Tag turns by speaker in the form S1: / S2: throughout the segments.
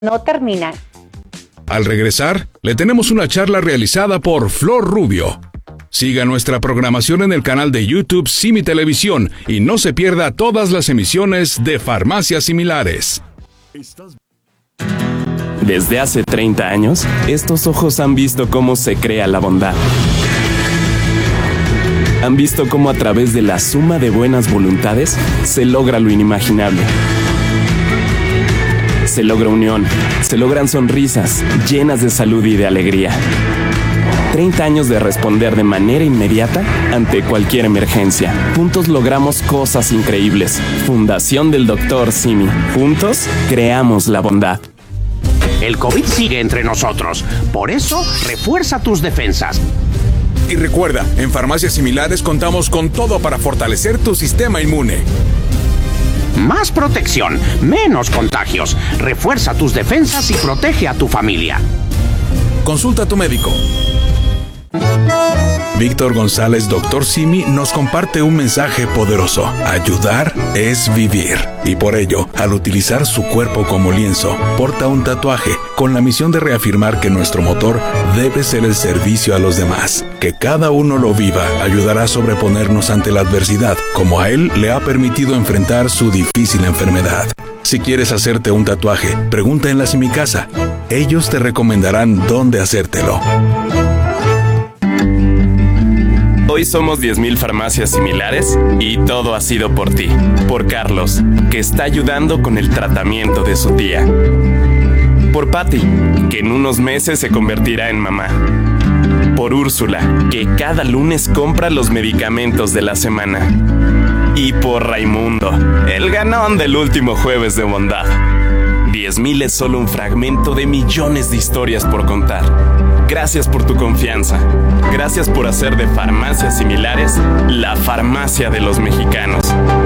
S1: no termina.
S2: Al regresar, le tenemos una charla realizada por Flor Rubio. Siga nuestra programación en el canal de YouTube Simi Televisión y no se pierda todas las emisiones de Farmacias Similares.
S3: Desde hace 30 años, estos ojos han visto cómo se crea la bondad. Han visto cómo a través de la suma de buenas voluntades se logra lo inimaginable. Se logra unión, se logran sonrisas llenas de salud y de alegría. 30 años de responder de manera inmediata ante cualquier emergencia. Juntos logramos cosas increíbles. Fundación del Dr. Simi. Juntos creamos la bondad.
S4: El COVID sigue entre nosotros. Por eso, refuerza tus defensas.
S2: Y recuerda, en Farmacias Similares contamos con todo para fortalecer tu sistema inmune.
S4: Más protección, menos contagios. Refuerza tus defensas y protege a tu familia.
S2: Consulta a tu médico. Víctor González, Dr. Simi, nos comparte un mensaje poderoso. Ayudar es vivir. Y por ello, al utilizar su cuerpo como lienzo, porta un tatuaje con la misión de reafirmar que nuestro motor debe ser el servicio a los demás. Que cada uno lo viva ayudará a sobreponernos ante la adversidad, como a él le ha permitido enfrentar su difícil enfermedad. Si quieres hacerte un tatuaje, pregunta en la Simicasa. Ellos te recomendarán dónde hacértelo.
S3: Hoy somos 10,000 farmacias similares y todo ha sido por ti. Por Carlos, que está ayudando con el tratamiento de su tía. Por Patty, que en unos meses se convertirá en mamá. Por Úrsula, que cada lunes compra los medicamentos de la semana. Y por Raimundo, el ganón del último jueves de bondad. 10,000 es solo un fragmento de millones de historias por contar. Gracias por tu confianza. Gracias por hacer de Farmacias Similares la farmacia de los mexicanos.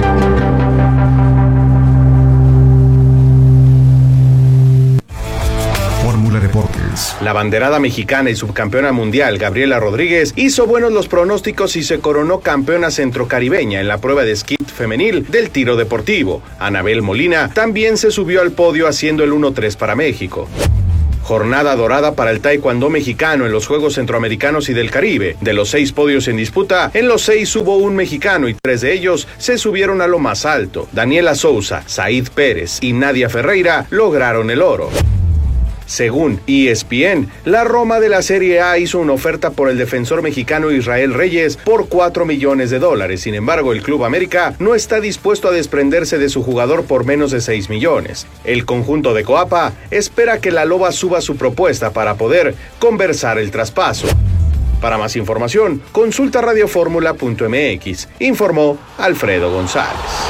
S5: Fórmula Deportes.
S6: La abanderada mexicana y subcampeona mundial Gabriela Rodríguez hizo buenos los pronósticos y se coronó campeona centrocaribeña en la prueba de esquí femenil del tiro deportivo. Anabel Molina también se subió al podio haciendo el 1-3 para México. Jornada dorada para el taekwondo mexicano en los Juegos Centroamericanos y del Caribe. De los 6 podios en disputa, en los 6 hubo un mexicano y 3 de ellos se subieron a lo más alto. Daniela Souza, Said Pérez y Nadia Ferreira lograron el oro. Según ESPN, la Roma de la Serie A hizo una oferta por el defensor mexicano Israel Reyes por $4 millones. Sin embargo, el Club América no está dispuesto a desprenderse de su jugador por menos de 6 millones. El conjunto de Coapa espera que la Loba suba su propuesta para poder conversar el traspaso. Para más información, consulta radioformula.mx. Informó Alfredo González.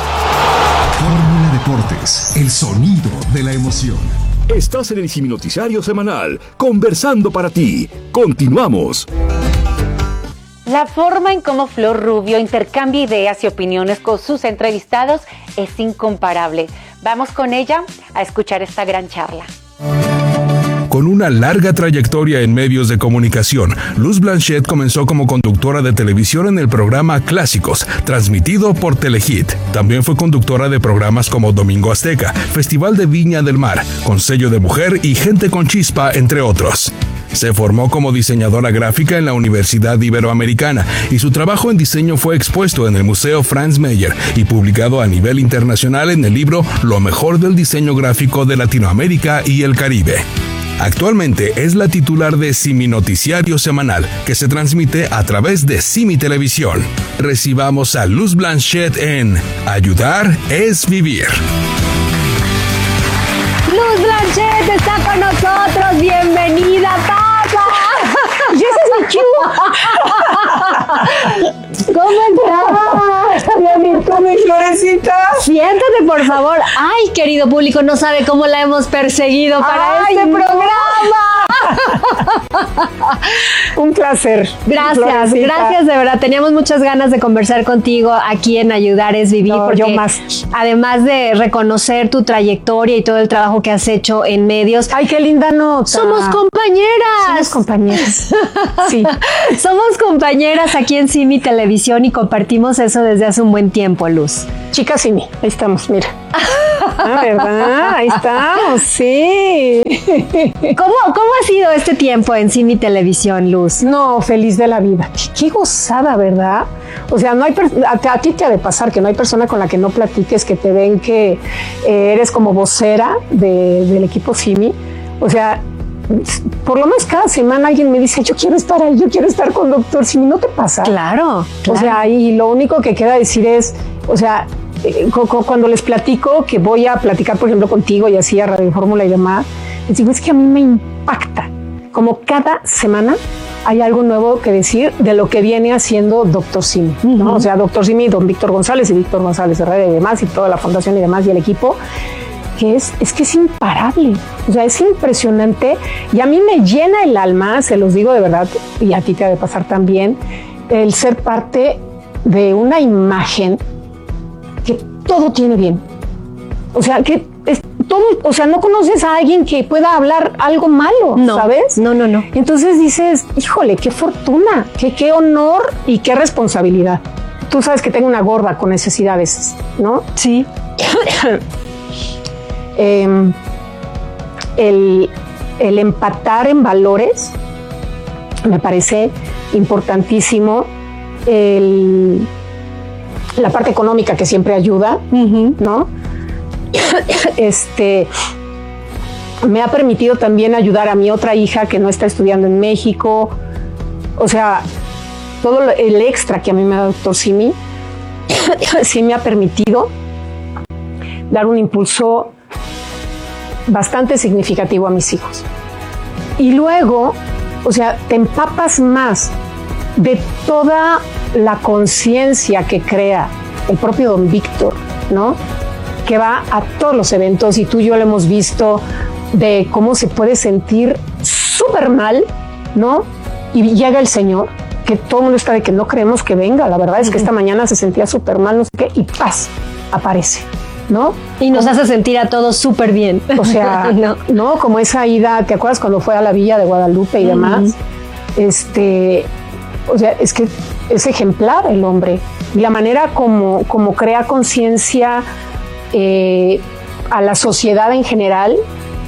S5: Fórmula Deportes, el sonido de la emoción.
S7: Estás en el Simi Noticiario Semanal, conversando para ti. Continuamos.
S1: La forma en cómo Flor Rubio intercambia ideas y opiniones con sus entrevistados es incomparable. Vamos con ella a escuchar esta gran charla.
S2: Con una larga trayectoria en medios de comunicación, Luz Blanchet comenzó como conductora de televisión en el programa Clásicos, transmitido por Telehit. También fue conductora de programas como Domingo Azteca, Festival de Viña del Mar, Con Sello de Mujer y Gente con Chispa, entre otros. Se formó como diseñadora gráfica en la Universidad Iberoamericana y su trabajo en diseño fue expuesto en el Museo Franz Mayer y publicado a nivel internacional en el libro Lo mejor del diseño gráfico de Latinoamérica y el Caribe. Actualmente es la titular de Simi Noticiario Semanal, que se transmite a través de Simi Televisión. Recibamos a Luz Blanchet en Ayudar es Vivir.
S1: Luz Blanchet está con nosotros. Bienvenida, papá.
S8: ¡Y ese es mi cue!
S1: ¿Cómo estás?
S8: Bienvenido, mi florecita.
S1: Siéntate, por favor. Ay, querido público, no sabe cómo la hemos perseguido para este programa.
S8: Un placer.
S9: Gracias, gracias de verdad. Teníamos muchas ganas de conversar contigo aquí en Ayudar es Vivir.
S8: No,
S9: porque
S8: yo más.
S9: Además de reconocer tu trayectoria y todo el trabajo que has hecho en medios.
S8: Ay, qué linda nota.
S9: Somos compañeras.
S8: Somos compañeras. Sí.
S9: Somos compañeras aquí en Simi Televisión y compartimos eso desde hace un buen tiempo, Luz.
S8: Chicas Simi, ahí estamos, mira. Ah, ¿verdad? Ahí estamos, sí.
S9: ¿Cómo ha sido este tiempo en Simi Televisión, Luz?
S8: No, feliz de la vida. Qué gozada, ¿verdad? O sea, no hay a ti te ha de pasar que no hay persona con la que no platiques, que te ven que eres como vocera del equipo Simi. O sea, por lo menos cada semana alguien me dice, yo quiero estar ahí, yo quiero estar con Doctor Simi. ¿No te pasa?
S9: Claro.
S8: O sea, y lo único que queda decir es, o sea, cuando les platico que voy a platicar, por ejemplo, contigo y así a Radio Fórmula y demás, les digo, es que a mí me impacta. Como cada semana hay algo nuevo que decir de lo que viene haciendo Doctor Simi, ¿no? O sea, Doctor Simi, don Víctor González y Víctor González Herrera y demás, y toda la fundación y demás, y el equipo, que es que es imparable. O sea, es impresionante y a mí me llena el alma, se los digo de verdad, y a ti te ha de pasar también, el ser parte de una imagen que todo tiene bien. O sea, que es todo, o sea, no conoces a alguien que pueda hablar algo malo,
S9: no,
S8: ¿sabes?
S9: No.
S8: Entonces dices, híjole, qué fortuna, qué honor y qué responsabilidad. Tú sabes que tengo una gorda con necesidades, ¿no?
S9: Sí.
S8: El empatar en valores me parece importantísimo. La parte económica que siempre ayuda, ¿no? Me ha permitido también ayudar a mi otra hija que no está estudiando en México. O sea, todo el extra que a mí me da Doctor Simi sí me ha permitido dar un impulso bastante significativo a mis hijos. Y luego, o sea, te empapas más de toda la conciencia que crea el propio don Víctor, ¿no? Que va a todos los eventos y tú y yo lo hemos visto de cómo se puede sentir súper mal, ¿no? Y llega el Señor, que todo el mundo está de que no creemos que venga. La verdad es que esta mañana se sentía súper mal, no sé qué, y paz, aparece, ¿no?
S9: Y nos hace sentir a todos súper bien.
S8: O sea, no, como esa ida, ¿te acuerdas cuando fue a la Villa de Guadalupe y demás? O sea, es que es ejemplar el hombre. Y la manera como crea conciencia a la sociedad en general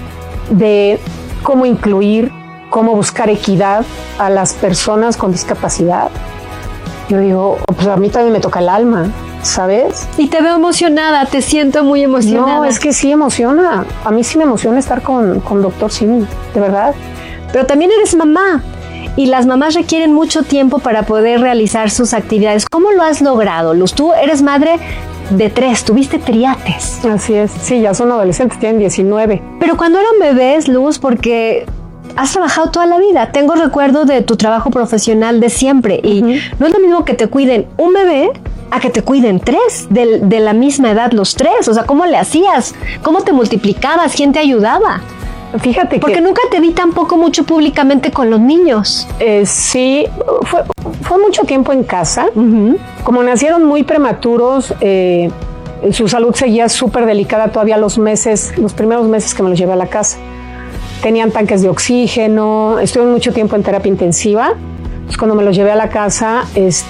S8: de cómo incluir, cómo buscar equidad a las personas con discapacidad. Yo digo, pues a mí también me toca el alma, ¿sabes?
S9: Y te veo emocionada, te siento muy emocionada.
S8: No, es que sí emociona. A mí sí me emociona estar con Doctor Simi, de verdad.
S9: Pero también eres mamá. Y las mamás requieren mucho tiempo para poder realizar sus actividades. ¿Cómo lo has logrado, Luz? Tú eres madre de 3, tuviste triates.
S8: Así es, sí, ya son adolescentes, tienen 19.
S9: Pero cuando eran bebés, Luz, porque has trabajado toda la vida. Tengo recuerdo de tu trabajo profesional de siempre. Y no es lo mismo que te cuiden un bebé a que te cuiden 3 de la misma edad los 3. O sea, ¿cómo le hacías? ¿Cómo te multiplicabas? ¿Quién te ayudaba?
S8: Fíjate
S9: porque nunca te vi tampoco mucho públicamente con los niños.
S8: Sí, fue mucho tiempo en casa. Como nacieron muy prematuros, su salud seguía súper delicada todavía los primeros meses que me los llevé a la casa. Tenían tanques de oxígeno, estuve mucho tiempo en terapia intensiva. Pues cuando me los llevé a la casa,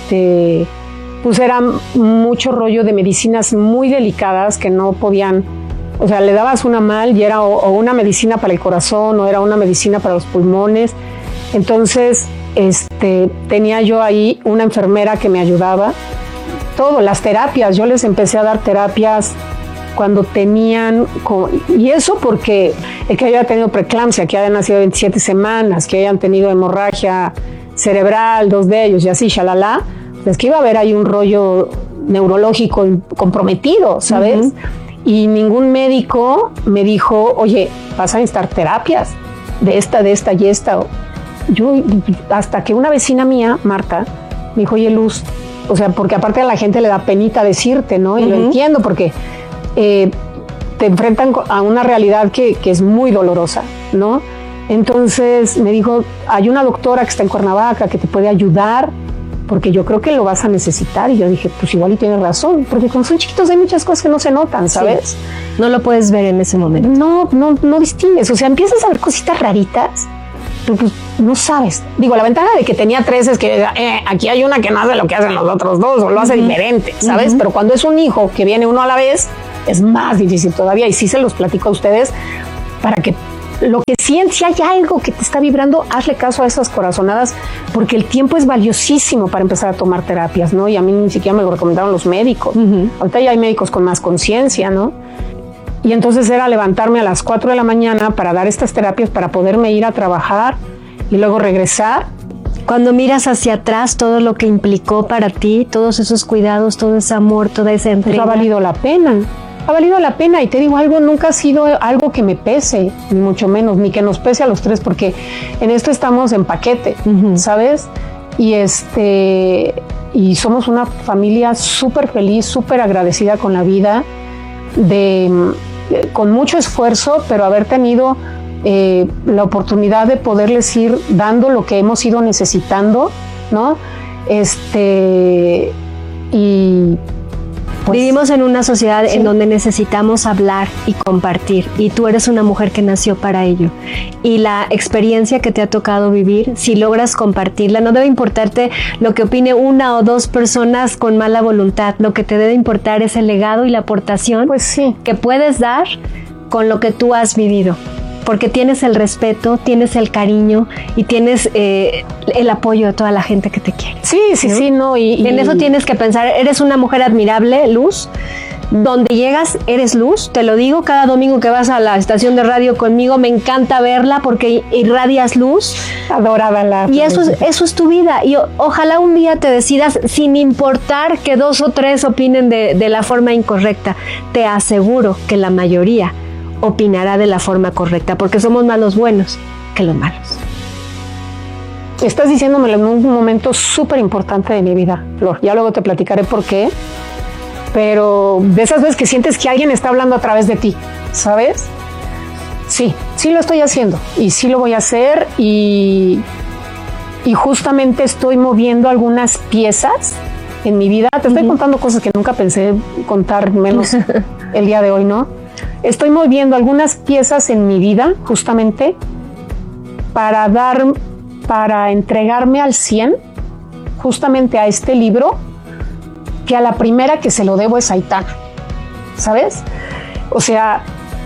S8: pues era mucho rollo de medicinas muy delicadas que no podían. O sea, le dabas una mal y era o una medicina para el corazón o era una medicina para los pulmones. Entonces, tenía yo ahí una enfermera que me ayudaba. Todo, las terapias. Yo les empecé a dar terapias cuando tenían... Y eso porque el que haya tenido preeclampsia, que hayan nacido 27 semanas, que hayan tenido hemorragia cerebral, 2 de ellos y así, shalala, es que iba a haber ahí un rollo neurológico comprometido, ¿sabes? Y ningún médico me dijo, oye, vas a necesitar terapias de esta y esta. Yo, hasta que una vecina mía, Marta, me dijo, oye, Luz, o sea, porque aparte a la gente le da penita decirte, ¿no? Y lo entiendo, porque te enfrentan a una realidad que es muy dolorosa, ¿no? Entonces me dijo, hay una doctora que está en Cuernavaca que te puede ayudar, porque yo creo que lo vas a necesitar. Y yo dije, pues igual y tienes razón, porque cuando son chiquitos hay muchas cosas que no se notan, ¿sabes?
S9: Sí. No lo puedes ver en ese momento.
S8: No distingues, o sea, empiezas a ver cositas raritas, pero pues no sabes. Digo, la ventaja de que tenía 3 es que aquí hay una que no hace lo que hacen los otros 2 o lo hace diferente, ¿sabes? Pero cuando es un hijo que viene uno a la vez, es más difícil todavía. Y sí se los platico a ustedes para que lo que sientes, si hay algo que te está vibrando, hazle caso a esas corazonadas, porque el tiempo es valiosísimo para empezar a tomar terapias, ¿no? Y a mí ni siquiera me lo recomendaron los médicos. Ahorita ya hay médicos con más conciencia, ¿no? Y entonces era levantarme a las 4 de la mañana para dar estas terapias, para poderme ir a trabajar y luego regresar.
S9: Cuando miras hacia atrás todo lo que implicó para ti, todos esos cuidados, todo ese amor, toda esa entrega.
S8: Pues ha valido la pena. Ha valido la pena, y te digo algo, nunca ha sido algo que me pese, ni mucho menos, ni que nos pese a los 3, porque en esto estamos en paquete, ¿sabes? Y y somos una familia súper feliz, súper agradecida con la vida, con mucho esfuerzo, pero haber tenido la oportunidad de poderles ir dando lo que hemos ido necesitando, ¿no? Y pues,
S9: vivimos en una sociedad en donde necesitamos hablar y compartir, y tú eres una mujer que nació para ello. Y la experiencia que te ha tocado vivir, si logras compartirla, no debe importarte lo que opine 1 o 2 personas con mala voluntad. Lo que te debe importar es el legado y la aportación,
S8: pues sí,
S9: que puedes dar con lo que tú has vivido. Porque tienes el respeto, tienes el cariño y tienes el apoyo de toda la gente que te quiere.
S8: Sí, ¿no?
S9: Y en eso tienes que pensar. Eres una mujer admirable, Luz. Donde llegas, eres luz. Te lo digo, cada domingo que vas a la estación de radio conmigo, me encanta verla porque irradias luz.
S8: Adorada
S9: y eso es tu vida. Y ojalá un día te decidas, sin importar que 2 o 3 opinen de la forma incorrecta. Te aseguro que la mayoría opinará de la forma correcta, porque somos más los buenos que los malos.
S8: Estás diciéndomelo en un momento súper importante de mi vida, Flor. Ya luego te platicaré por qué, pero de esas veces que sientes que alguien está hablando a través de ti, ¿sabes? Sí lo estoy haciendo, y sí lo voy a hacer, y justamente estoy moviendo algunas piezas en mi vida. Te estoy contando cosas que nunca pensé contar, menos el día de hoy, ¿no? Estoy moviendo algunas piezas en mi vida justamente para entregarme al 100 justamente a este libro, que a la primera que se lo debo es a Aitana, ¿sabes? O sea,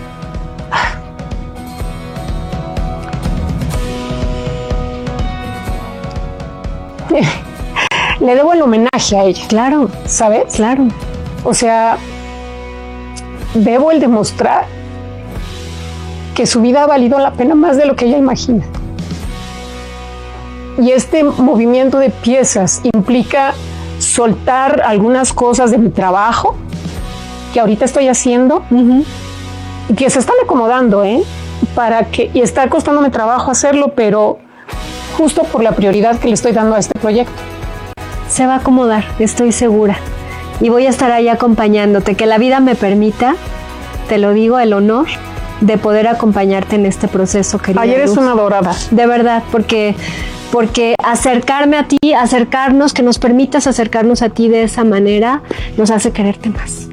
S8: le debo el homenaje a ella.
S9: Claro,
S8: ¿sabes?
S9: Claro.
S8: O sea, debo el demostrar que su vida ha valido la pena más de lo que ella imagina. Y este movimiento de piezas implica soltar algunas cosas de mi trabajo que ahorita estoy haciendo y que se están acomodando, y está costándome trabajo hacerlo, pero justo por la prioridad que le estoy dando a este proyecto.
S9: Se va a acomodar, estoy segura. Y voy a estar ahí acompañándote. Que la vida me permita, te lo digo, el honor de poder acompañarte en este proceso, querida
S8: Luz. Eres una adorada.
S9: De verdad, porque acercarme a ti, que nos permitas acercarnos a ti de esa manera, nos hace quererte más.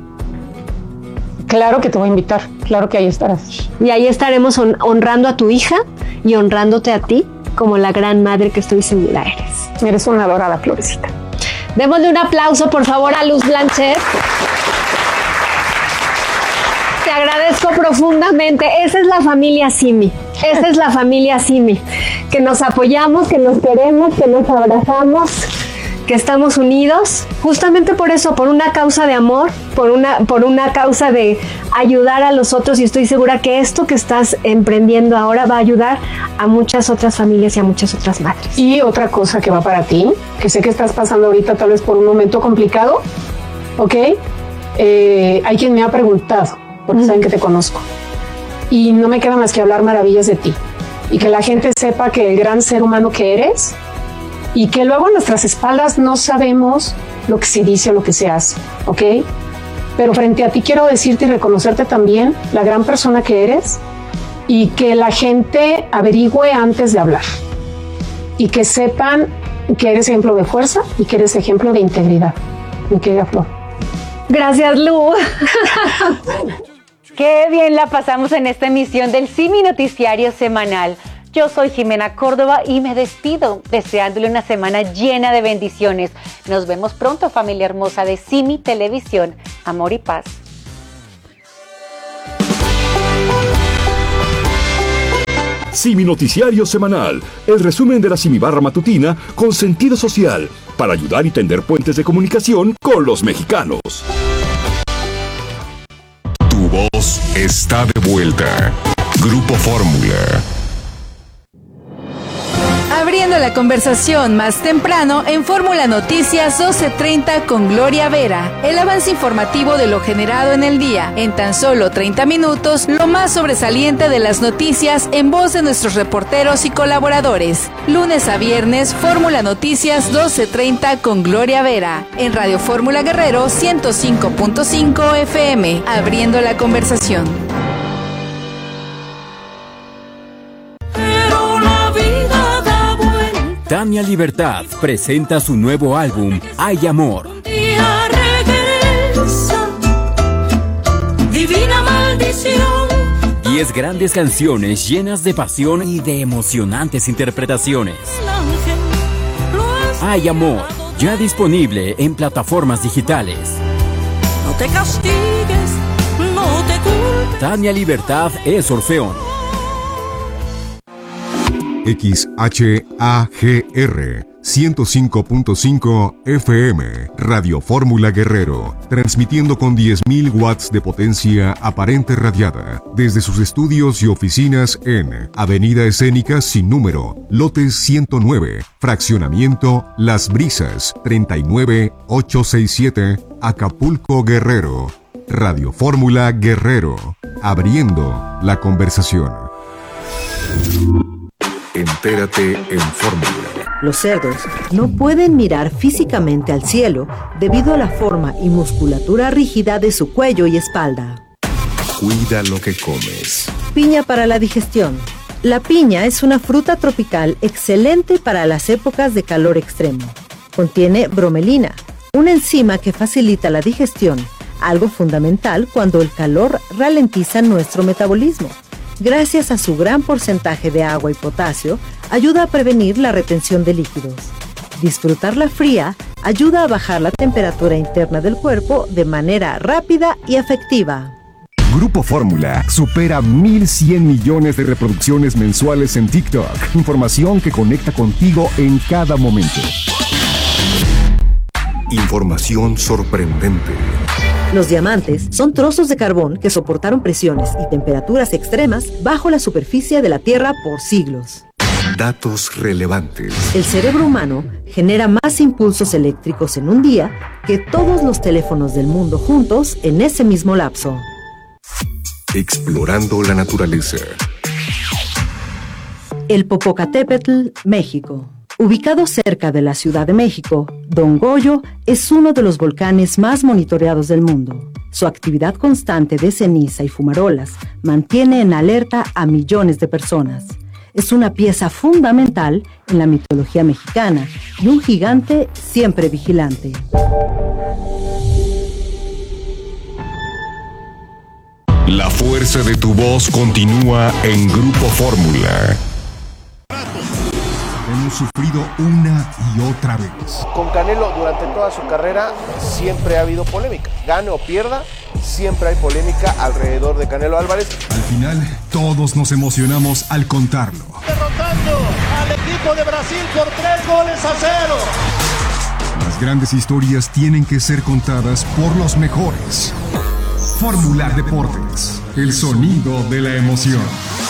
S8: Claro que te voy a invitar, claro que ahí estarás.
S9: Y ahí estaremos honrando a tu hija y honrándote a ti como la gran madre que estoy segura eres.
S8: Eres una adorada, Florecita.
S9: Démosle un aplauso, por favor, a Luz Blanchet. Te agradezco profundamente. Esa es la familia Simi. Esa es la familia Simi. Que nos apoyamos, que nos queremos, que nos abrazamos, que estamos unidos. Justamente por eso, por una causa de amor, por una causa de ayudar a los otros. Y estoy segura que esto que estás emprendiendo ahora va a ayudar a muchas otras familias y a muchas otras madres.
S8: Y otra cosa que va para ti, que sé que estás pasando ahorita tal vez por un momento complicado, ¿ok? Hay quien me ha preguntado, porque saben que te conozco, y no me queda más que hablar maravillas de ti, y que la gente sepa que el gran ser humano que eres, y que luego a nuestras espaldas no sabemos lo que se dice o lo que se hace, ¿ok? Pero frente a ti quiero decirte y reconocerte también la gran persona que eres, y que la gente averigüe antes de hablar y que sepan que eres ejemplo de fuerza y que eres ejemplo de integridad, mi querida Flor.
S9: Gracias, Lu.
S1: Qué bien la pasamos en esta emisión del Simi Noticiario Semanal. Yo soy Jimena Córdoba y me despido deseándole una semana llena de bendiciones. Nos vemos pronto, familia hermosa de Simi Televisión. Amor y paz.
S7: Simi Noticiario Semanal, el resumen de la Simi Barra Matutina con sentido social, para ayudar y tender puentes de comunicación con los mexicanos.
S5: Tu voz está de vuelta. Grupo Fórmula.
S10: Abriendo la conversación más temprano en Fórmula Noticias 12:30 con Gloria Vera. El avance informativo de lo generado en el día. En tan solo 30 minutos, lo más sobresaliente de las noticias en voz de nuestros reporteros y colaboradores. Lunes a viernes, Fórmula Noticias 12:30 con Gloria Vera. En Radio Fórmula Guerrero 105.5 FM. Abriendo la conversación.
S11: Tania Libertad presenta su nuevo álbum, Hay Amor.
S12: Divina maldición.
S11: 10 grandes canciones llenas de pasión y de emocionantes interpretaciones. Hay Amor, ya disponible en plataformas digitales.
S12: No te castigues, no te culpes.
S11: Tania Libertad es Orfeón.
S5: XHAGR 105.5 FM, Radio Fórmula Guerrero, transmitiendo con 10.000 watts de potencia aparente radiada desde sus estudios y oficinas en Avenida Escénica sin número, lote 109, fraccionamiento Las Brisas, 39867, Acapulco, Guerrero. Radio Fórmula Guerrero, abriendo la conversación. Entérate en Fórmula.
S13: Los cerdos no pueden mirar físicamente al cielo debido a la forma y musculatura rígida de su cuello y espalda.
S5: Cuida lo que comes.
S13: Piña para la digestión. La piña es una fruta tropical excelente para las épocas de calor extremo. Contiene bromelina, una enzima que facilita la digestión, algo fundamental cuando el calor ralentiza nuestro metabolismo. Gracias a su gran porcentaje de agua y potasio, ayuda a prevenir la retención de líquidos. Disfrutarla fría ayuda a bajar la temperatura interna del cuerpo de manera rápida y efectiva.
S5: Grupo Fórmula supera 1.100 millones de reproducciones mensuales en TikTok. Información que conecta contigo en cada momento. Información sorprendente.
S13: Los diamantes son trozos de carbón que soportaron presiones y temperaturas extremas bajo la superficie de la Tierra por siglos.
S5: Datos relevantes.
S13: El cerebro humano genera más impulsos eléctricos en un día que todos los teléfonos del mundo juntos en ese mismo lapso.
S5: Explorando la naturaleza.
S13: El Popocatépetl, México. Ubicado cerca de la Ciudad de México, Don Goyo es uno de los volcanes más monitoreados del mundo. Su actividad constante de ceniza y fumarolas mantiene en alerta a millones de personas. Es una pieza fundamental en la mitología mexicana y un gigante siempre vigilante.
S5: La fuerza de tu voz continúa en Grupo Fórmula. Hemos sufrido una y otra vez.
S6: Con Canelo durante toda su carrera siempre ha habido polémica. Gane o pierda, siempre hay polémica alrededor de Canelo Álvarez.
S5: Al final, todos nos emocionamos al contarlo.
S14: Derrotando al equipo de Brasil por 3-0.
S5: Las grandes historias tienen que ser contadas por los mejores. Fórmula Deportes, el sonido de la emoción.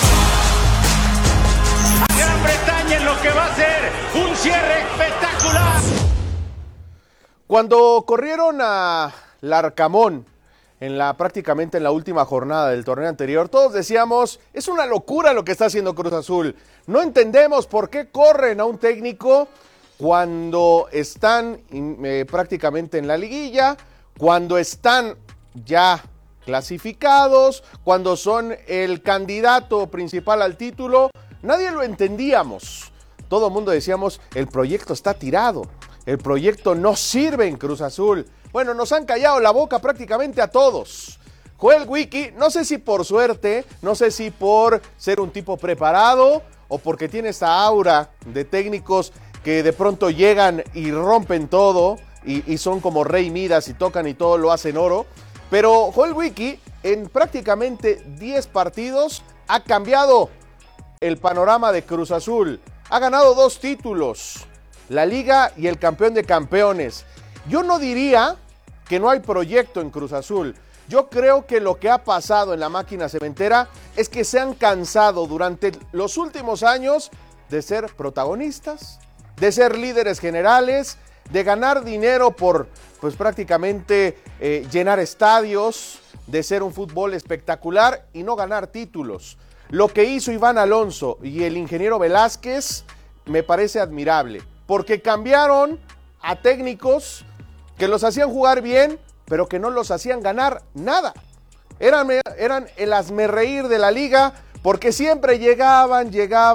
S14: Gran Bretaña en lo que va a ser un cierre espectacular.
S6: Cuando corrieron a Larcamón prácticamente en la última jornada del torneo anterior, todos decíamos, es una locura lo que está haciendo Cruz Azul. No entendemos por qué corren a un técnico cuando están prácticamente en la liguilla, cuando están ya clasificados, cuando son el candidato principal al título, nadie lo entendíamos. Todo el mundo decíamos, el proyecto está tirado, el proyecto no sirve en Cruz Azul. Bueno, nos han callado la boca prácticamente a todos. Joel Wiki, no sé si por suerte, no sé si por ser un tipo preparado o porque tiene esa aura de técnicos que de pronto llegan y rompen todo y son como Rey Midas y tocan y todo lo hacen oro. Pero Joel Wiki en prácticamente 10 partidos ha cambiado el panorama de Cruz Azul. Ha ganado 2 títulos, la Liga y el Campeón de Campeones. Yo no diría que no hay proyecto en Cruz Azul. Yo creo que lo que ha pasado en la máquina cementera es que se han cansado durante los últimos años de ser protagonistas, de ser líderes generales, de ganar dinero por, pues prácticamente llenar estadios, de ser un fútbol espectacular y no ganar títulos. Lo que hizo Iván Alonso y el ingeniero Velázquez me parece admirable, porque cambiaron a técnicos que los hacían jugar bien, pero que no los hacían ganar nada. Eran el hazmerreír de la liga, porque siempre llegaban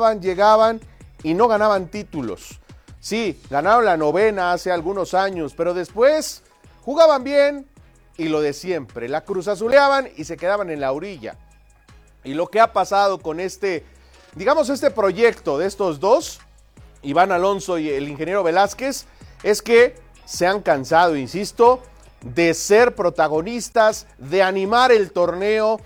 S6: y no ganaban títulos. Sí, ganaron la 9ª hace algunos años, pero después jugaban bien y lo de siempre. La cruzazuleaban y se quedaban en la orilla. Y lo que ha pasado con este proyecto de estos dos, Iván Alonso y el ingeniero Velázquez, es que se han cansado, insisto, de ser protagonistas, de animar el torneo,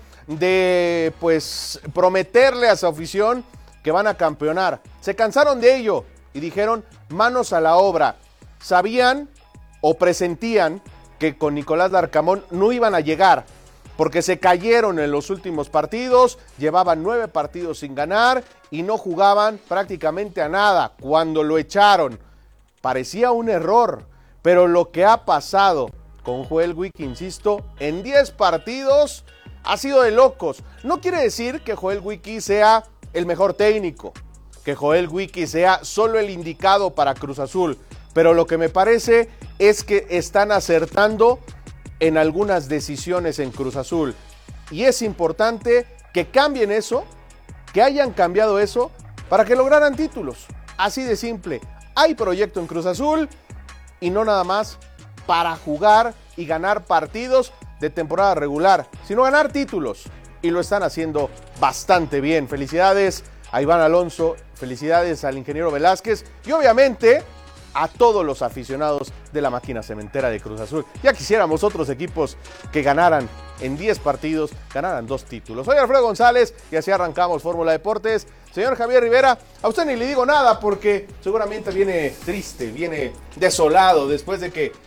S6: de pues prometerle a su afición que van a campeonar. Se cansaron de ello y dijeron manos a la obra. Sabían o presentían que con Nicolás Larcamón no iban a llegar, porque se cayeron en los últimos partidos, llevaban 9 partidos sin ganar y no jugaban prácticamente a nada. Cuando lo echaron, parecía un error, pero lo que ha pasado con Joel Wiki, insisto, en 10 partidos ha sido de locos. No quiere decir que Joel Wiki sea el mejor técnico, que Joel Wiki sea solo el indicado para Cruz Azul, pero lo que me parece es que están acertando en algunas decisiones en Cruz Azul. Y es importante que cambien eso, que hayan cambiado eso, para que lograran títulos. Así de simple. Hay proyecto en Cruz Azul y no nada más para jugar y ganar partidos de temporada regular, sino ganar títulos. Y lo están haciendo bastante bien. Felicidades a Iván Alonso, felicidades al ingeniero Velázquez y obviamente a todos los aficionados de la máquina cementera de Cruz Azul. Ya quisiéramos otros equipos que ganaran en 10 partidos, ganaran 2 títulos. Soy Alfredo González y así arrancamos Fórmula Deportes. Señor Javier Rivera, a usted ni le digo nada porque seguramente viene triste, viene desolado después de que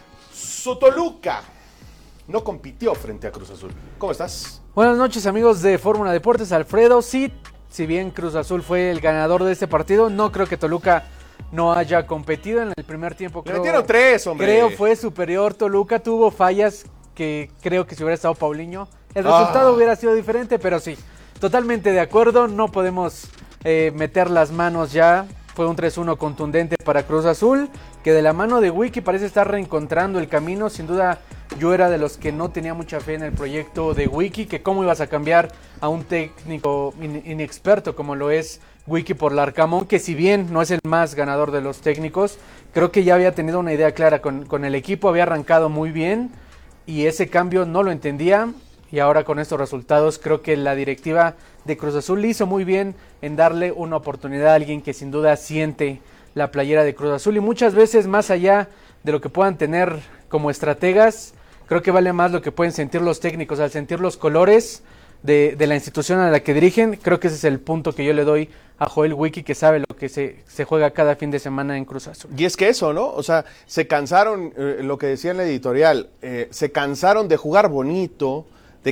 S6: su Toluca no compitió frente a Cruz Azul. ¿Cómo estás?
S15: Buenas noches, amigos de Fórmula Deportes. Alfredo, sí, si bien Cruz Azul fue el ganador de este partido, no creo que Toluca no haya competido en el primer tiempo.
S6: Le metieron 3, hombre.
S15: Creo fue superior. Toluca tuvo fallas que creo que si hubiera estado Paulinho, el resultado hubiera sido diferente, pero sí, totalmente de acuerdo. No podemos meter las manos ya. Fue un 3-1 contundente para Cruz Azul, que de la mano de Wiki parece estar reencontrando el camino. Sin duda, yo era de los que no tenía mucha fe en el proyecto de Wiki, que cómo ibas a cambiar a un técnico inexperto como lo es Wiki por Larcamón, que si bien no es el más ganador de los técnicos, creo que ya había tenido una idea clara con el equipo, había arrancado muy bien y ese cambio no lo entendía. Y ahora con estos resultados creo que la directiva de Cruz Azul le hizo muy bien en darle una oportunidad a alguien que sin duda siente la playera de Cruz Azul. Y muchas veces, más allá de lo que puedan tener como estrategas, creo que vale más lo que pueden sentir los técnicos al sentir los colores de la institución a la que dirigen. Creo que ese es el punto que yo le doy a Joel Wiki, que sabe lo que se juega cada fin de semana en Cruz Azul.
S6: Y es que eso, ¿no? O sea, se cansaron, lo que decía en la editorial, se cansaron de jugar bonito,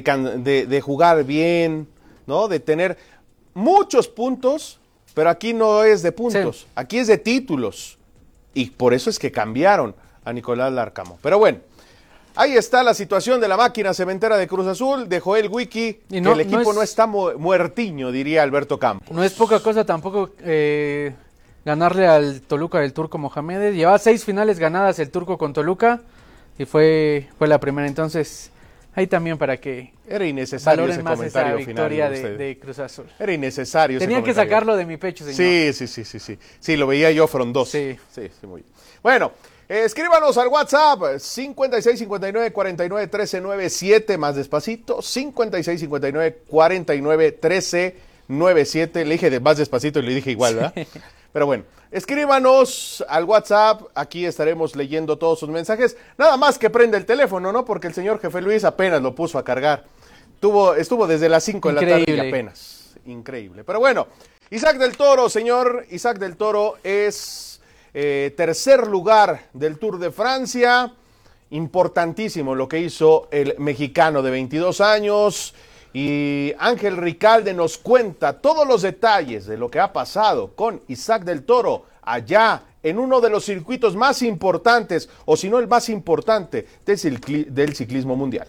S6: de jugar bien, ¿no? De tener muchos puntos, pero aquí no es de puntos, sí. Aquí es de títulos. Y por eso es que cambiaron a Nicolás Larcamón. Pero bueno, ahí está la situación de la máquina cementera de Cruz Azul, de Joel Wiki, y no, que el equipo no está muertiño, diría Alberto Campos.
S15: No es poca cosa tampoco ganarle al Toluca del Turco Mohamed. Llevaba 6 finales ganadas el Turco con Toluca y fue la primera. Entonces, Ahí también para que
S16: era innecesario ese
S15: más
S16: comentario
S15: esa victoria
S16: final
S15: de Cruz Azul.
S16: Era innecesario ese
S15: Tenía que
S16: comentario.
S15: sacarlo de mi pecho, señor.
S16: Sí. Sí, lo veía yo frondoso.
S15: Sí,
S16: muy bien. Bueno, escríbanos al WhatsApp 5659-491397, más despacito, 5659-491397. Le dije más despacito y le dije igual, ¿verdad? Sí. Pero bueno, escríbanos al WhatsApp, aquí estaremos leyendo todos sus mensajes. Nada más que prende el teléfono, ¿no? Porque el señor Jefe Luis apenas lo puso a cargar. Estuvo desde las 5 de la tarde y apenas. Increíble. Pero bueno, Isaac del Toro, señor. Isaac del Toro es tercer lugar del Tour de Francia. Importantísimo lo que hizo el mexicano de 22 años. Y Ángel Ricalde nos cuenta todos los detalles de lo que ha pasado con Isaac del Toro allá en uno de los circuitos más importantes, o si no el más importante del ciclismo mundial.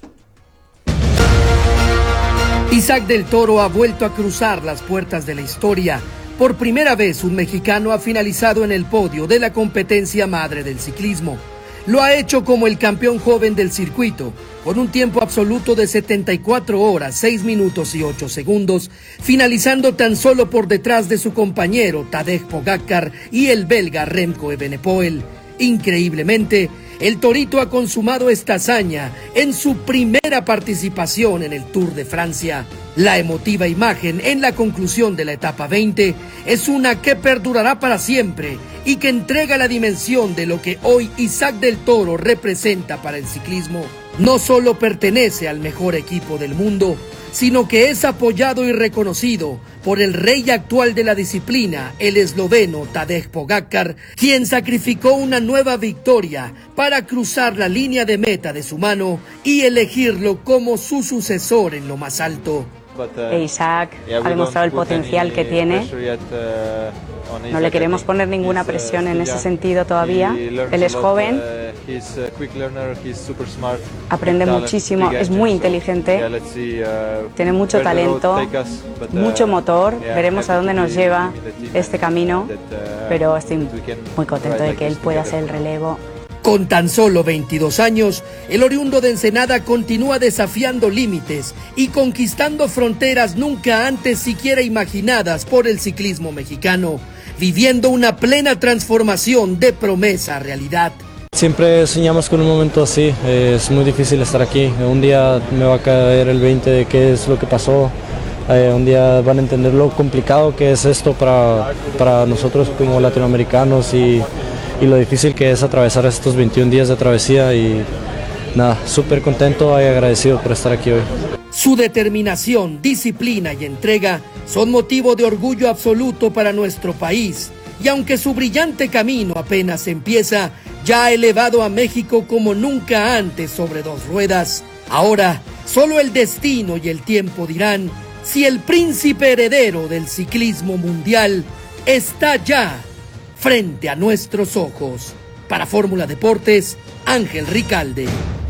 S17: Isaac del Toro ha vuelto a cruzar las puertas de la historia. Por primera vez un mexicano ha finalizado en el podio de la competencia madre del ciclismo. Lo ha hecho como el campeón joven del circuito, con un tiempo absoluto de 74 horas, 6 minutos y 8 segundos, finalizando tan solo por detrás de su compañero Tadej Pogačar y el belga Remco Evenepoel. Increíblemente, el Torito ha consumado esta hazaña en su primera participación en el Tour de Francia. La emotiva imagen en la conclusión de la etapa 20 es una que perdurará para siempre y que entrega la dimensión de lo que hoy Isaac del Toro representa para el ciclismo. No solo pertenece al mejor equipo del mundo, sino que es apoyado y reconocido por el rey actual de la disciplina, el esloveno Tadej Pogačar, quien sacrificó una nueva victoria para cruzar la línea de meta de su mano y elegirlo como su sucesor en lo más alto.
S18: Isaac ha demostrado el potencial que tiene. No le queremos poner ninguna presión en ese sentido todavía. Él es joven, aprende muchísimo, es muy inteligente, tiene mucho talento, mucho motor. Veremos a dónde nos lleva este camino, pero estoy muy contento de que él pueda hacer el relevo.
S17: Con tan solo 22 años, el oriundo de Ensenada continúa desafiando límites y conquistando fronteras nunca antes siquiera imaginadas por el ciclismo mexicano, viviendo una plena transformación de promesa a realidad.
S19: Siempre soñamos con un momento así, es muy difícil estar aquí. Un día me va a caer el 20 de qué es lo que pasó. Un día van a entender lo complicado que es esto para nosotros como latinoamericanos y lo difícil que es atravesar estos 21 días de travesía y nada, súper contento y agradecido por estar aquí hoy.
S17: Su determinación, disciplina y entrega son motivo de orgullo absoluto para nuestro país y aunque su brillante camino apenas empieza, ya ha elevado a México como nunca antes sobre dos ruedas. Ahora, solo el destino y el tiempo dirán si el príncipe heredero del ciclismo mundial está ya frente a nuestros ojos. Para Fórmula Deportes, Ángel Ricalde.